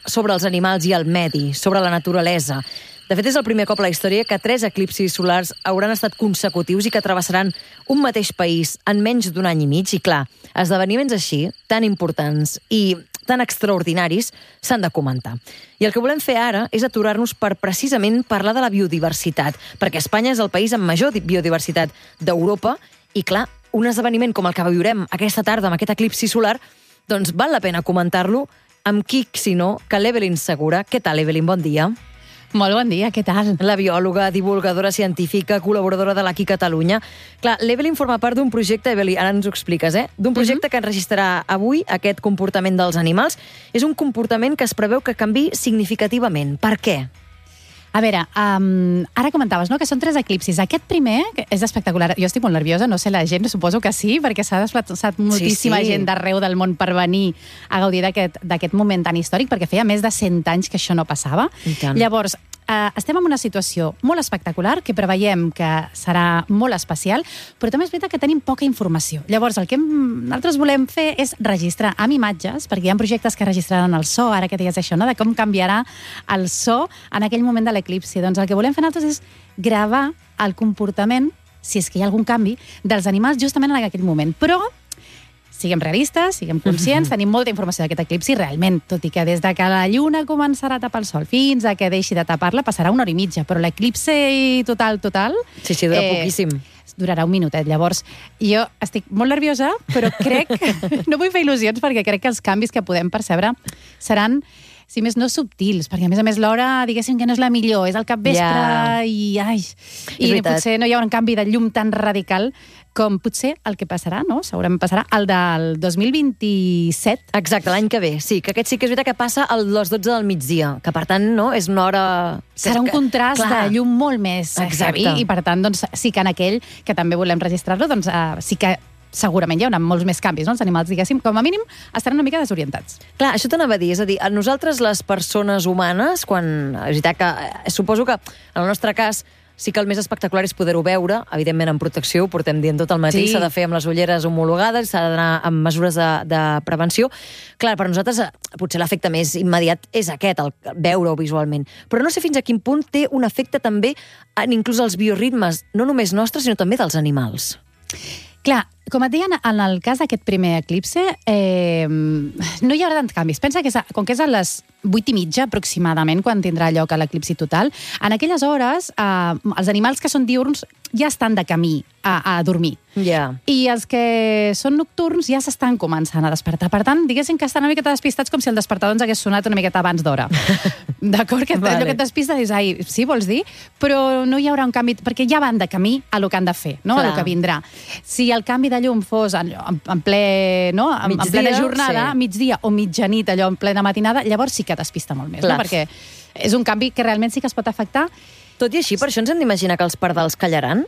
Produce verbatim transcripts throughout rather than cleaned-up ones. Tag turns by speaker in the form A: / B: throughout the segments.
A: sobre els animals i el medi, sobre la naturalesa. De fet, és el primer cop a la història que tres eclipsis solars hauran estat consecutius i que travessaran un mateix país en menys d'un any i mig. I clar, esdeveniments així, tan importants i tan extraordinaris, s'han de comentar. I el que volem fer ara és aturar-nos per precisament parlar de la biodiversitat, perquè Espanya és el país amb major biodiversitat d'Europa i, clar, un esdeveniment com el que viurem aquesta tarda amb aquest eclipsi solar, doncs val la pena comentar-lo amb qui, si no, que l'Evelyn Segura. Què tal, Evelyn? Bon dia.
B: Molt bon dia, què tal?
A: La biòloga, divulgadora científica, col·laboradora de l'Aqui Catalunya. Clar, l'Evelyn forma part d'un projecte, Evelyn, ara ens ho expliques, eh? D'un projecte uh-huh. que enregistrarà avui aquest comportament dels animals. És un comportament que es preveu que canviï significativament. Per què?
B: A veure, um, ara comentaves, no?, que són tres eclipsis. Aquest primer és espectacular. Jo estic molt nerviosa, no sé la gent, suposo que sí, perquè s'ha desplaçat moltíssima sí, sí. gent d'arreu del món per venir a gaudir d'aquest moment tan històric, perquè feia més de cent anys que això no passava. Llavors, Uh, estem en una situació molt espectacular, que preveiem que serà molt especial, però també és veritat que tenim poca informació. Llavors, el que nosaltres volem fer és registrar amb imatges, perquè hi ha projectes que registraran el so, ara que deies això, no?, de com canviarà el so en aquell moment de l'eclipsi. Doncs el que volem fer nosaltres és gravar el comportament, si és que hi ha algun canvi, dels animals justament en aquell moment. Però siguem realistes, siguem conscients, tenim molta informació d'aquest eclipsi, realment, tot i que des de que la lluna començarà a tapar el sol fins a que deixi de tapar-la passarà una hora i mitja, però l'eclipsi total, total...
A: Sí, sí, dura eh, poquíssim.
B: Durarà un minutet. Llavors, jo estic molt nerviosa, però crec... no vull fer il·lusions perquè crec que els canvis que podem percebre seran, si més no, subtils, perquè a més a més l'hora, diguéssim que no és la millor, és al capvespre yeah. i... Ai, i potser no hi haurà un canvi de llum tan radical com potser el que passarà, no? Segurament passarà el del dos mil vint-i-set.
A: Exacte, l'any que ve, sí, que aquest sí que és veritat que passa a les dotze del migdia, que per tant, no, és una hora...
B: Serà un contrast Clar. de llum molt més heavy, i per tant, doncs, sí que en aquell, que també volem registrar-lo, doncs uh, sí que segurament hi haurà molts més canvis, no? Els animals, diguéssim, com a mínim, estaran una mica desorientats.
A: Clar, això t'anava a dir, és a dir, a nosaltres les persones humanes, quan... És veritat que, suposo que en el nostre cas, sí que el més espectacular és poder-ho veure, evidentment en protecció, ho portem dient tot el matí, s'ha sí. de fer amb les ulleres homologades, s'ha d'anar amb mesures de, de prevenció. Clar, per nosaltres potser l'efecte més immediat és aquest, el veure-ho visualment. Però no sé fins a quin punt té un efecte també en inclús els bioritmes, no només nostres, sinó també dels animals.
B: Clar, com et deia, en el cas d'aquest primer eclipse, eh, no hi haurà tants canvis. Pensa que, és, com que és a les vuit i mitja aproximadament, quan tindrà lloc l'eclipsi total, en aquelles hores eh, els animals que són diürns ja estan de camí a, a dormir.
A: Yeah.
B: I els que són nocturns ja s'estan començant a despertar. Per tant, diguéssim que estan una miqueta despistats com si el despertador ens hagués sonat una miqueta abans d'hora. D'acord? Que vale. allò que et despista dius, ai, sí, vols dir? Però no hi haurà un canvi, perquè ja van de camí a lo que han de fer, no? Clar. A lo que vindrà. Si el canvi de llum fos en, en ple, no? En, en plena jornada, sí. migdia o mitjanit, allò en plena matinada, llavors sí que despista molt més, no? Perquè és un canvi que realment sí que es pot afectar.
A: Tot i així, per això ens hem d'imaginar que els pardals callaran?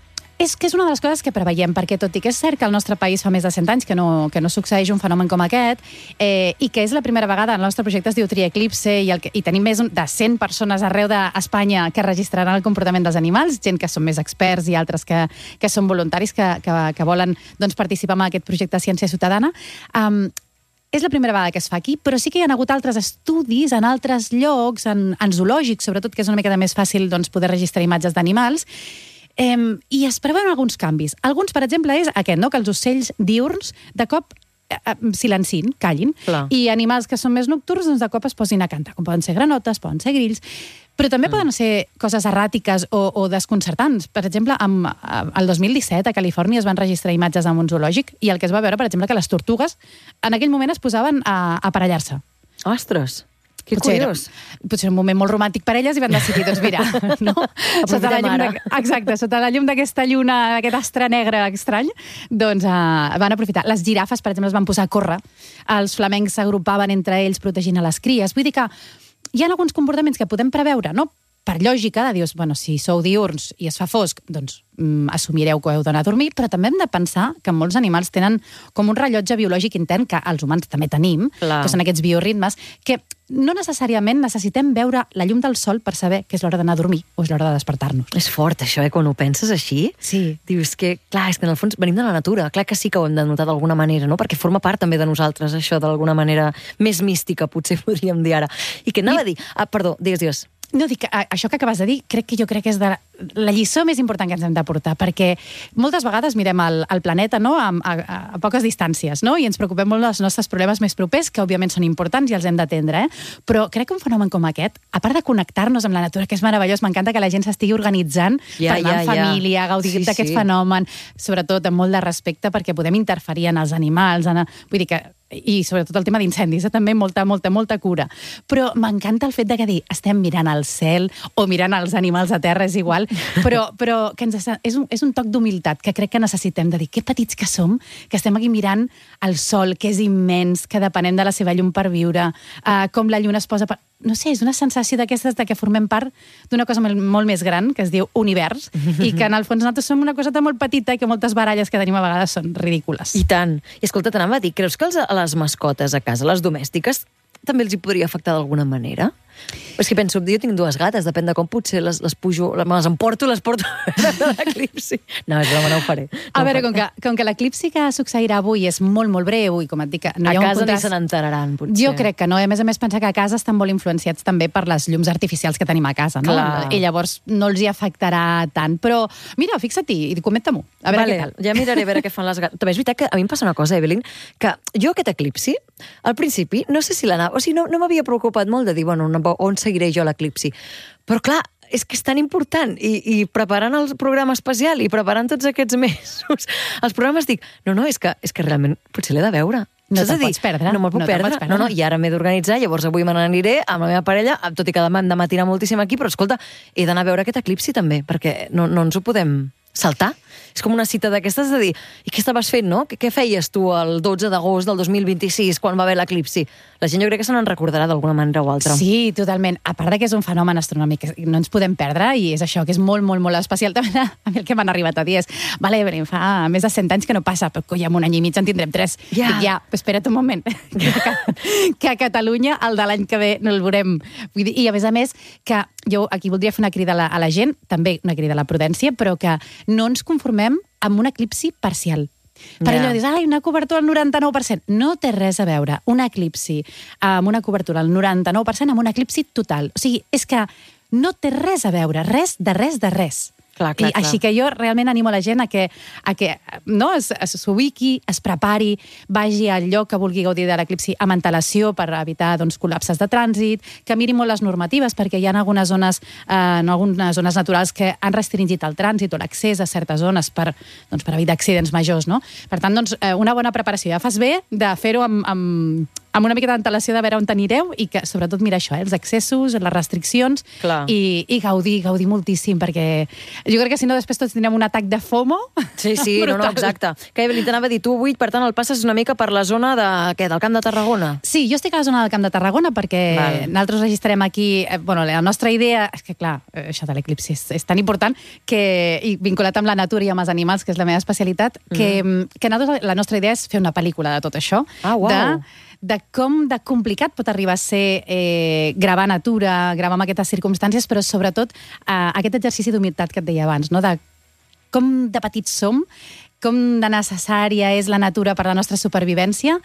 B: És que és una de les coses que preveiem, perquè tot i que és cert que al nostre país fa més de cent anys que no, que no succeeix un fenomen com aquest, eh, i que és la primera vegada, el nostre projecte es diu Trieclipse, i, el que, i tenim més de cent persones arreu d'Espanya que registraran el comportament dels animals, gent que són més experts i altres que, que són voluntaris que, que, que volen doncs, participar en aquest projecte de Ciència Ciutadana. Um, És la primera vegada que es fa aquí, però sí que hi ha hagut altres estudis en altres llocs, en, en zoològics, sobretot, que és una mica més fàcil doncs, poder registrar imatges d'animals, eh, i es preveuen alguns canvis. Alguns, per exemple, és aquest, no? Que els ocells diürns de cop eh, silencin, callin, Clar. i animals que són més nocturns doncs, de cop es posin a cantar, com poden ser granotes, poden ser grills, però també mm. poden ser coses erràtiques o, o desconcertants. Per exemple, amb, el dos mil disset a Califòrnia es van registrar imatges en un zoològic i el que es va veure, per exemple, que les tortugues en aquell moment es posaven a, a aparellar-se.
A: Ostres! Que
B: potser
A: curiós.
B: Era, potser un moment molt romàntic per elles i van decidir, doncs mira, no? sota la llum de, exacte, sota la llum d'aquesta lluna, aquest astre negre estrany, doncs uh, van aprofitar. Les girafes, per exemple, es van posar a córrer. Els flamencs s'agrupaven entre ells protegint a les cries. Vull dir que hi ha alguns comportaments que podem preveure, no per lògica, de dius, bueno, si sou diürns i es fa fosc, doncs mm, assumireu que heu d'anar a dormir, però també hem de pensar que molts animals tenen com un rellotge biològic intern, que els humans també tenim,
A: Clar.
B: que són aquests bioritmes, que no necessàriament necessitem veure la llum del sol per saber que és l'hora d'anar a dormir o és l'hora de despertar-nos.
A: És fort, això, eh? Quan ho penses així,
B: Sí.
A: dius que, clar, és que en el fons venim de la natura. Clar que sí que ho hem de notar d'alguna manera, no? Perquè forma part també de nosaltres, això, d'alguna manera més mística, potser podríem dir ara. I què anava a dir? Ah, perdó, digues, digues.
B: No, dic, a- això que acabes de dir, crec que jo crec que és de la, la lliçó més important que ens hem de portar, perquè moltes vegades mirem el, el planeta, no?, a, a, a poques distàncies, no?, i ens preocupem molt dels nostres problemes més propers, que òbviament són importants i els hem d'atendre, eh? Però crec que un fenomen com aquest, a part de connectar-nos amb la natura, que és meravellós, m'encanta que la gent s'estigui organitzant
A: Ja,
B: per anar
A: ja,
B: en
A: ja.
B: família, gaudir
A: Sí,
B: d'aquest
A: sí.
B: fenomen, sobretot amb molt de respecte, perquè podem interferir en els animals, en, vull dir que i sobretot el tema d'incendis, eh? També molta, molta, molta cura. Però m'encanta el fet de que dir, estem mirant al cel o mirant els animals a terra, és igual, però, però que ens, és, un, és un toc d'humilitat que crec que necessitem de dir que petits que som, que estem aquí mirant el sol, que és immens, que depenem de la seva llum per viure, uh, com la lluna es posa per... No sé, és una sensació d'aquestes de que formem part d'una cosa molt, molt més gran, que es diu univers, i que en el fons nosaltres som una coseta molt petita i que moltes baralles que tenim a vegades són ridícules.
A: I tant. I escolta, t'anava a dir, creus que els, a les mascotes a casa, les domèstiques, també els hi podria afectar d'alguna manera? És que penso, jo tinc dues gates, depèn de com potser les, les pujo, me les emporto, les porto a l'eclipsi. No, és broma, no ho faré. No
B: A
A: ho
B: veure,
A: faré.
B: com que, com que l'eclipsi que succeirà avui és molt, molt breu i com et dic, que no
A: a
B: hi ha un
A: casa ni
B: contrast...
A: se n'enteraran, potser.
B: Jo crec que no, i a més a més pensar que a casa estan molt influenciats també per les llums artificials que tenim a casa, no?
A: Clar.
B: I llavors no els hi afectarà tant. Però, mira, fixa't-hi i comenta-m'ho, a veure
A: vale,
B: què tal.
A: ja miraré a veure què fan les gates. També és veritat que a mi em passa una cosa, Evelyn, que jo aquest eclipsi, al principi, no sé si l'anava... O sigui, no, no m'havia preocupat molt de dir, bueno, on seguiré jo l'eclipsi. Però clar, és que és tan important, i, i preparant el programa especial i preparant tots aquests mesos, els programes dic, no, no, és que, és que realment potser l'he de veure.
B: No
A: Saps
B: te'l
A: a dir?
B: pots perdre.
A: No me'l puc
B: No te'l
A: perdre.
B: pots perdre.
A: No, no, i ara m'he d'organitzar, llavors avui me n'aniré amb la meva parella, tot i que demà hem de matinar moltíssim aquí, però escolta, he d'anar a veure aquest eclipsi també, perquè no, no ens ho podem saltar. És com una cita d'aquestes de dir, i què estaves fent, no? Què, què feies tu el dotze d'agost del dos mil vint-i-sis quan va haver l'eclipsi? La gent jo crec que se n'en recordarà d'alguna manera o altra.
B: Sí, totalment. A part de que és un fenomen astronòmic que no ens podem perdre, i és això, que és molt, molt, molt especial. També a mi el que m'han arribat a dir és, vale, Evelyn, fa més de cent anys que no passa, però coi, en un any i mig en tindrem tres.
A: Ja.
B: Dic, ja, espera't un moment, que, que a Catalunya el de l'any que ve no el veurem. Vull dir, i a més a més, que jo aquí voldria fer una crida a la, a la gent, també una crida a la prudència, però que no ens conformem amb un eclipsi parcial. Per
A: Ja.
B: allò dius, ai, una cobertura al noranta-nou per cent. No té res a veure un eclipsi amb una cobertura al noranta-nou per cent amb un eclipsi total. O sigui, és que no té res a veure, res de res de res.
A: Clar, clar,
B: I així
A: clar.
B: que jo realment animo la gent a que, a que no, es, es, s'ubiqui, es prepari, vagi al lloc que vulgui gaudir de l'eclipsi amb antelació per evitar doncs, col·lapses de trànsit, que miri molt les normatives, perquè hi ha algunes zones, eh, en algunes zones naturals que han restringit el trànsit o l'accés a certes zones per, doncs, per evitar accidents majors. No? Per tant, doncs, eh, una bona preparació. Ja fas bé de fer-ho amb, amb, amb una mica d'antelació de veure on t'anireu i que, sobretot, mira això, eh, els accessos, les restriccions
A: Clar.
B: i, i gaudir, gaudir moltíssim, perquè jo crec que si no després tots tindrem un atac de FOMO.
A: Sí, sí, no, no,
B: brutal.
A: exacte. Que Evelyn, t'anava a dir, tu avui, per tant, el passes una mica per la zona de, què, del Camp de Tarragona?
B: Sí, jo estic a la zona del Camp de Tarragona perquè
A: Val.
B: nosaltres registrarem aquí... Eh, bueno, la nostra idea... És que, clar, eh, això de l'eclipsi és, és tan important que, i vinculat amb la natura i amb els animals, que és la meva especialitat, que, que nosaltres, la nostra idea és fer una pel·lícula de tot això.
A: Ah, uau.
B: De, de com de complicat pot arribar a ser eh, gravar natura, gravar amb aquestes circumstàncies, però sobretot eh, aquest exercici d'humilitat que et deia abans, no? De com de petits som, com de necessària és la natura per la nostra supervivència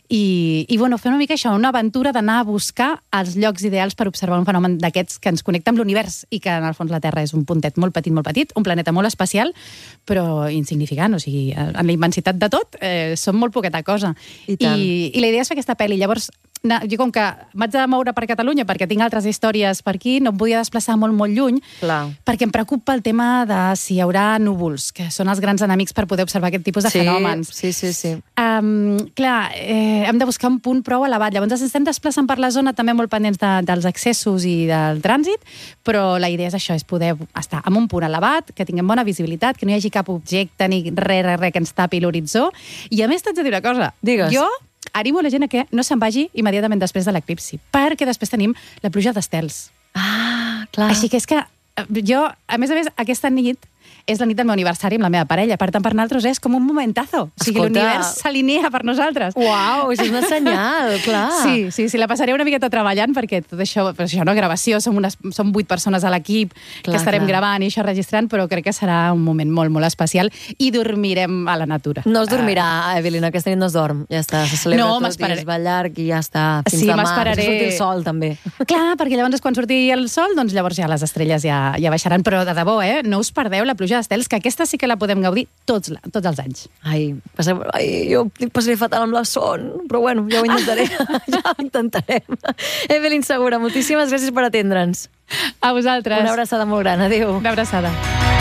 B: i, i bueno, fer una mica això, una aventura d'anar a buscar els llocs ideals per observar un fenomen d'aquests que ens connecta amb l'univers i que en el fons la Terra és un puntet molt petit, molt petit, un planeta molt especial, però insignificant, o sigui, en la immensitat de tot, eh, som molt poqueta cosa.
A: I tant.
B: I, i la idea és fer aquesta pel·li. Llavors, na, jo com que m'haig de moure per Catalunya perquè tinc altres històries per aquí, no em podia desplaçar molt, molt lluny,
A: Clar.
B: perquè em preocupa el tema de si hi haurà núvols, que són els grans enemics per poder observar aquest tipus de
A: Sí,
B: fenòmens.
A: sí, sí, sí.
B: Um, clar, eh, hem de buscar un punt prou elevat. Llavors ens estem desplaçant per la zona també molt pendents de, dels accessos i del trànsit, però la idea és això, és poder estar en un punt elevat, que tinguem bona visibilitat, que no hi hagi cap objecte ni res, res, res que ens tapi l'horitzó. I a més t'haig de dir una cosa.
A: Digues.
B: Jo animo la gent a que no se'n vagi immediatament després de l'eclipsi, perquè després tenim la pluja d'estels.
A: Ah, clar.
B: Així que és que jo, a més a més, aquesta nit és la nit del meu aniversari amb la meva parella. Per tant, per nosaltres és com un momentazo. O sigui,
A: Escolta.
B: l'univers s'alinea per nosaltres.
A: Uau, això és una senyal, clar.
B: Sí, sí, sí, la passaré una miqueta treballant perquè tot això, però això no, gravació, som, unes, som vuit persones a l'equip que estarem
A: clar.
B: gravant i això registrant, però crec que serà un moment molt, molt especial i dormirem a la natura.
A: No es dormirà, Evelyn, aquesta nit no es dorm. Ja està, se celebra
B: No,
A: tot
B: m'esperaré.
A: i es va llarg i ja està. Fins
B: Sí,
A: demà.
B: m'esperaré.
A: Deixa sortir el sol, també.
B: Clar, perquè llavors és quan surti el sol, doncs llavors ja les estrelles ja, ja baixaran. Però de debò, eh, no us perdeu la pluja d'estels, que aquesta sí que la podem gaudir tots, tots els anys.
A: Ai, passem, ai, jo passaré fatal amb la son, però bueno, ja ho intentaré. Ja ho intentarem. Evelyn Segura, moltíssimes gràcies per atendre'ns.
B: A vosaltres.
A: Una abraçada molt gran. Adéu.
B: Una abraçada.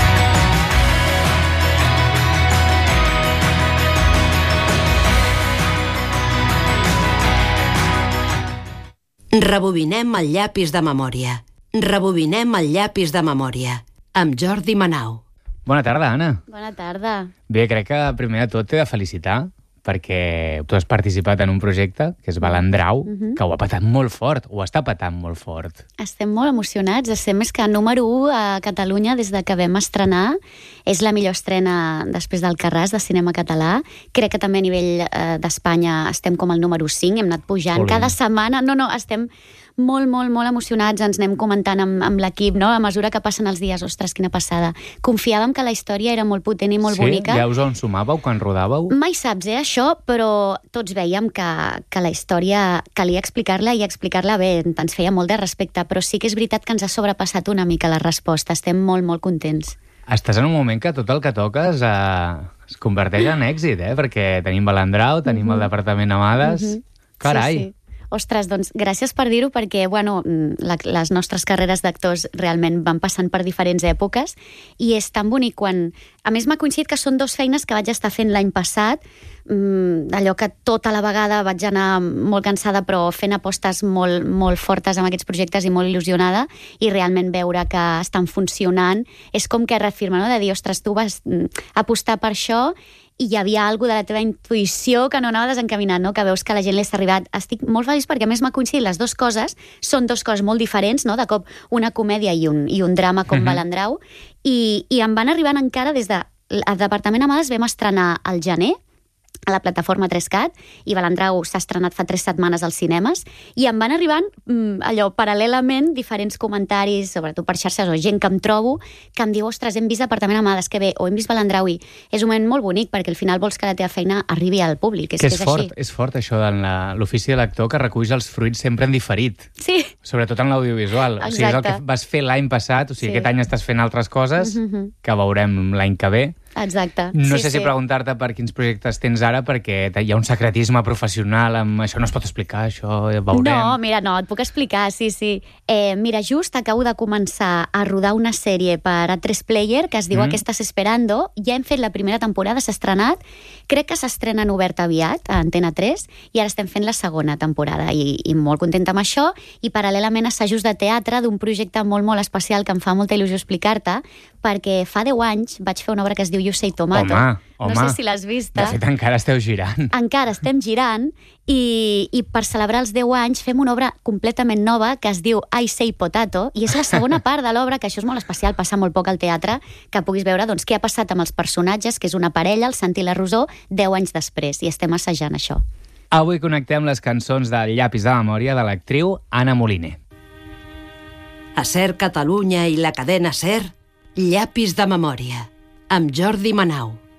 C: Rebobinem el llapis de memòria. Rebobinem el llapis de memòria. Amb Jordi Manau.
D: Bona tarda, Anna.
E: Bona tarda.
D: Bé, crec que primer de tot t'he de felicitar perquè tu has participat en un projecte que és Balandrau, uh-huh. que ho ha patat molt fort, ho està patant molt fort.
E: Estem molt emocionats. Estem més que número u a Catalunya des de que vam estrenar. És la millor estrena després del Carràs de cinema català. Crec que també a nivell eh, d'Espanya estem com el número cinc, hem anat pujant
D: Olé.
E: cada setmana. No, no, estem molt, molt, molt emocionats, ens anem comentant amb, amb l'equip, no? A mesura que passen els dies, ostres, quina passada. Confiàvem que la història era molt potent i molt
D: sí?
E: bonica.
D: Ja us on sumàveu quan rodàveu?
E: Mai saps, eh, això, però tots veiem que, que la història calia explicar-la i explicar-la bé, ens feia molt de respecte, però sí que és veritat que ens ha sobrepassat una mica la resposta, estem molt, molt contents.
D: Estàs en un moment que tot el que toques eh, es converteix en èxit, eh? Perquè tenim Balandrau, tenim uh-huh. el Departament Amades... Uh-huh. Carai!
E: Sí, sí. Ostres, doncs gràcies per dir-ho perquè, bueno, la, les nostres carreres d'actors realment van passant per diferents èpoques i és tan bonic quan... A més, m'ha coincidit que són dues feines que vaig estar fent l'any passat, mmm, allò que tota la vegada vaig anar molt cansada però fent apostes molt, molt fortes amb aquests projectes i molt il·lusionada i realment veure que estan funcionant és com que reafirma, no?, de dir, ostres, tu vas apostar per això i hi havia alguna de la teva intuïció que no anava desencaminant, no? Que veus que la gent li està arribat. Estic molt feliç perquè a més m'ha coincidit les dues coses, són dues coses molt diferents, no? De cop una comèdia i un, i un drama com uh-huh. Balandrau, i, i em van arribant encara des de... Al Departament Amades vam estrenar al gener, a la plataforma tres cat, i Balandrau s'ha estrenat fa tres setmanes als cinemes, i em van arribant mmm, allò, paral·lelament, diferents comentaris, sobretot per xarxes, o gent que em trobo, que em diu, ostres, hem vist Departament Amades, que bé, o hem vist Balandrau, i és un moment molt bonic, perquè al final vols que la teva feina arribi al públic, és
D: que
E: que
D: és,
E: és
D: fort,
E: així.
D: és fort això de l'ofici de l'actor que recull els fruits sempre en diferit.
E: Sí.
D: Sobretot en l'audiovisual. O sigui, és el que vas fer l'any passat, o sigui,
E: Sí.
D: aquest any estàs fent altres coses
E: Mm-hmm.
D: que veurem l'any que ve.
E: Exacte.
D: No
E: sí,
D: sé si
E: sí.
D: preguntar-te per quins projectes tens ara, perquè hi ha un secretisme professional, amb això no es pot explicar, això veurem.
E: No, mira, no, et puc explicar, sí, sí. Eh, mira, just acabo de començar a rodar una sèrie per A tres Player que es diu
D: Mm.
E: mm. Aquestes Esperando. Ja hem fet la primera temporada, s'ha estrenat. Crec que s'estrena en obert aviat, a Antena tres, i ara estem fent la segona temporada. I, i molt contenta amb això. I paral·lelament assajos de teatre d'un projecte molt, molt especial que em fa molta il·lusió explicar-te, perquè fa deu anys vaig fer una obra que es diu You Say Tomato.
D: Home, home.
E: No sé si l'has vista.
D: De fet, encara esteu girant.
E: Encara estem girant i, i per celebrar els deu anys fem una obra completament nova que es diu I Say Potato i és la segona part de l'obra, que això és molt especial, passa molt poc al teatre, que puguis veure doncs, què ha passat amb els personatges, que és una parella, el Santi i la Rosó, deu anys després, i estem assajant això.
D: Avui connectem les cançons del Llapis de memòria de l'actriu Anna Moliner.
C: A Ser Catalunya i la cadena Ser, Llapis de memòria, amb Jordi Manau.